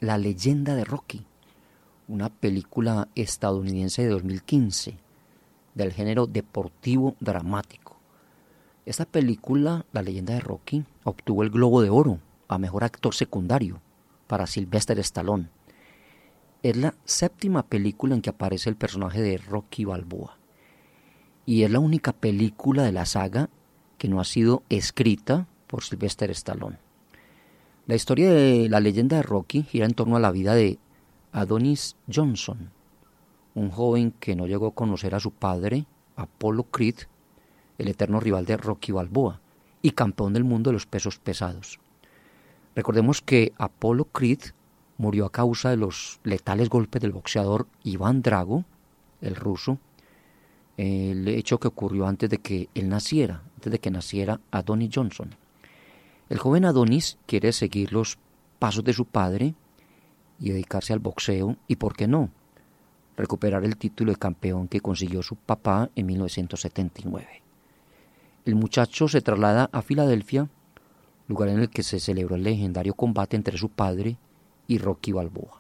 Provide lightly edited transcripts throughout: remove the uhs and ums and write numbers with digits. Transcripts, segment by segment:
La leyenda de Rocky, una película estadounidense de 2015 del género deportivo dramático. Esta película, La leyenda de Rocky, obtuvo el Globo de Oro a mejor actor secundario para Sylvester Stallone. Es la séptima película en que aparece el personaje de Rocky Balboa y es la única película de la saga que no ha sido escrita por Sylvester Stallone. La historia de La leyenda de Rocky gira en torno a la vida de Adonis Johnson, un joven que no llegó a conocer a su padre, Apollo Creed, el eterno rival de Rocky Balboa y campeón del mundo de los pesos pesados. Recordemos que Apollo Creed murió a causa de los letales golpes del boxeador Iván Drago, el ruso, el hecho que ocurrió antes de que naciera Adonis Johnson. El joven Adonis quiere seguir los pasos de su padre y dedicarse al boxeo y, ¿por qué no?, recuperar el título de campeón que consiguió su papá en 1979. El muchacho se traslada a Filadelfia, lugar en el que se celebró el legendario combate entre su padre y Rocky Balboa.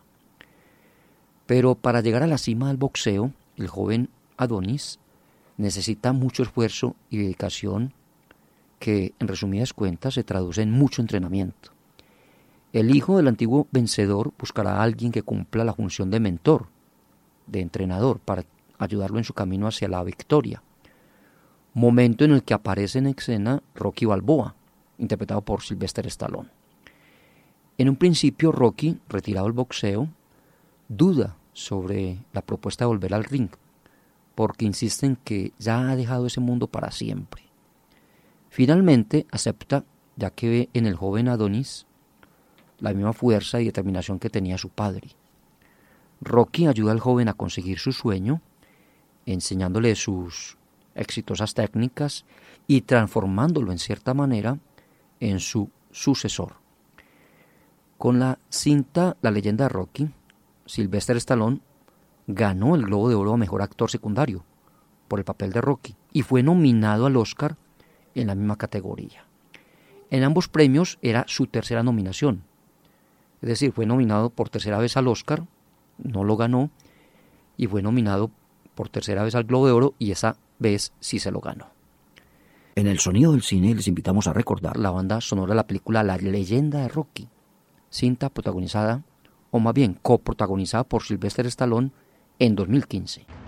Pero para llegar a la cima del boxeo, el joven Adonis necesita mucho esfuerzo y dedicación que, en resumidas cuentas, se traduce en mucho entrenamiento. El hijo del antiguo vencedor buscará a alguien que cumpla la función de mentor, de entrenador, para ayudarlo en su camino hacia la victoria. Momento en el que aparece en escena Rocky Balboa, interpretado por Sylvester Stallone. En un principio, Rocky, retirado del boxeo, duda sobre la propuesta de volver al ring, porque insiste en que ya ha dejado ese mundo para siempre. Finalmente acepta, ya que ve en el joven Adonis la misma fuerza y determinación que tenía su padre. Rocky ayuda al joven a conseguir su sueño, enseñándole sus exitosas técnicas y transformándolo en cierta manera en su sucesor. Con la cinta La leyenda de Rocky, Sylvester Stallone ganó el Globo de Oro a mejor actor secundario por el papel de Rocky y fue nominado al Oscar en la misma categoría. En ambos premios era su tercera nominación, es decir, fue nominado por tercera vez al Oscar, no lo ganó, y fue nominado por tercera vez al Globo de Oro y esa vez sí se lo ganó. En el sonido del cine les invitamos a recordar La banda sonora de la película La leyenda de Rocky, cinta protagonizada, o más bien coprotagonizada por Sylvester Stallone en 2015.